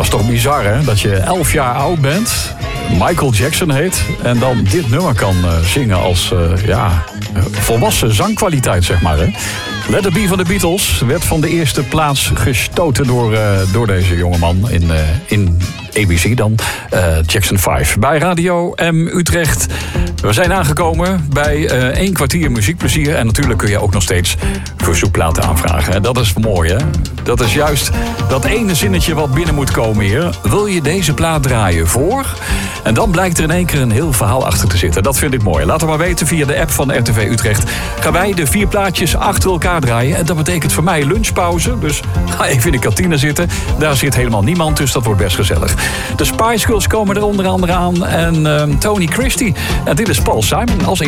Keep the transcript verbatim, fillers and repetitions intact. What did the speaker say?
is toch bizar, hè? Dat je elf jaar oud bent, Michael Jackson heet, en dan dit nummer kan uh, zingen als uh, ja, volwassen zangkwaliteit, zeg maar. Hè? Let It Be van de Beatles werd van de eerste plaats gestoten door, uh, door deze jongeman in, uh, in A B C dan, uh, Jackson vijf. Bij Radio M Utrecht. We zijn aangekomen bij uh, één kwartier muziekplezier. En natuurlijk kun je ook nog steeds verzoekplaten aanvragen. En dat is mooi, hè? Dat is juist dat ene zinnetje wat binnen moet komen hier. Wil je deze plaat draaien voor? En dan blijkt er in één keer een heel verhaal achter te zitten. Dat vind ik mooi. Laat het maar weten via de app van R T V Utrecht. Gaan wij de vier plaatjes achter elkaar draaien. En dat betekent voor mij lunchpauze. Dus ga even in de kantine zitten. Daar zit helemaal niemand, dus dat wordt best gezellig. De Spice Girls komen er onder andere aan. En uh, Tony Christie. En dit is Paul Simon als